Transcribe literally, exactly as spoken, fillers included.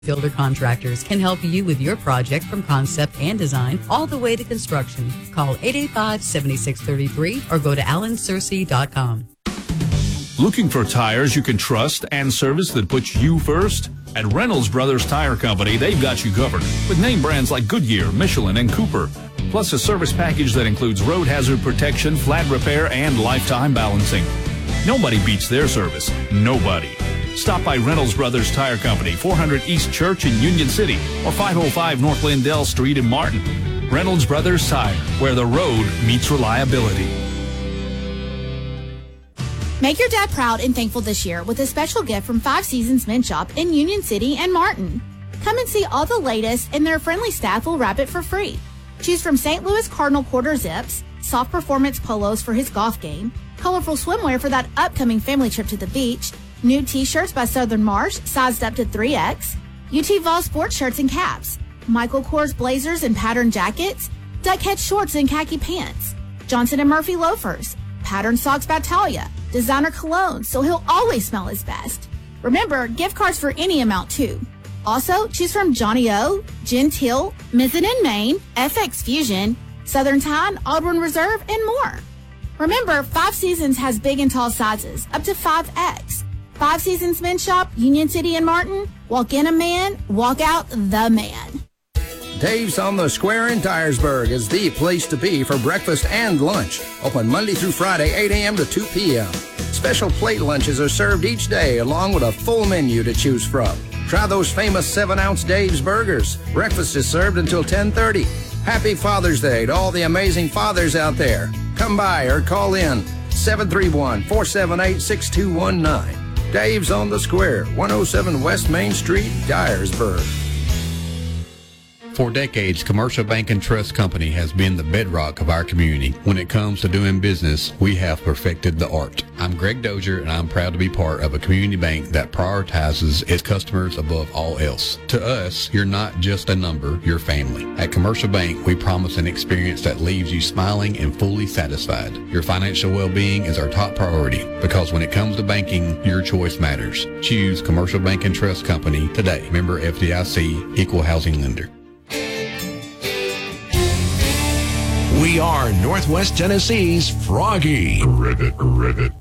Fielder Contractors can help you with your project from concept and design all the way to construction. Call eight eight five, seven six three three or go to alan searcy dot com. Looking for tires you can trust and service that puts you first? At Reynolds Brothers Tire Company, they've got you covered with name brands like Goodyear, Michelin, and Cooper. Plus a service package that includes road hazard protection, flat repair, and lifetime balancing. Nobody beats their service. Nobody. Stop by Reynolds Brothers Tire Company, four hundred East Church in Union City, or five oh five North Lindell Street in Martin. Reynolds Brothers Tire, where the road meets reliability. Make your dad proud and thankful this year with a special gift from Five Seasons Men's Shop in Union City and Martin. Come and see all the latest, and their friendly staff will wrap it for free. Choose from Saint Louis Cardinal quarter zips, soft performance polos for his golf game, colorful swimwear for that upcoming family trip to the beach, new t-shirts by Southern Marsh, sized up to three X, U T Vol sports shirts and caps, Michael Kors blazers and patterned jackets, Duckhead shorts and khaki pants, Johnson and Murphy loafers, patterned socks by Talia, designer cologne so he'll always smell his best. Remember, gift cards for any amount too. Also, choose from Johnny O, Gentile, Mizzen and Maine, F X Fusion, Southern Tide, Auburn Reserve, and more. Remember, Five Seasons has big and tall sizes, up to five X. Five Seasons Men's Shop, Union City and Martin. Walk in a man, walk out the man. Dave's on the Square in Dyersburg is the place to be for breakfast and lunch. Open Monday through Friday, eight a.m. to two p.m. Special plate lunches are served each day along with a full menu to choose from. Try those famous seven ounce Dave's burgers. Breakfast is served until ten thirty. Happy Father's Day to all the amazing fathers out there. Come by or call in seven three one, four seven eight, six two one nine. Dave's on the Square, one oh seven West Main Street, Dyersburg. For decades, Commercial Bank and Trust Company has been the bedrock of our community. When it comes to doing business, we have perfected the art. I'm Greg Dozier, and I'm proud to be part of a community bank that prioritizes its customers above all else. To us, you're not just a number, you're family. At Commercial Bank, we promise an experience that leaves you smiling and fully satisfied. Your financial well-being is our top priority, because when it comes to banking, your choice matters. Choose Commercial Bank and Trust Company today. Member F D I C, Equal Housing Lender. We are Northwest Tennessee's Froggy. Rivet, rivet.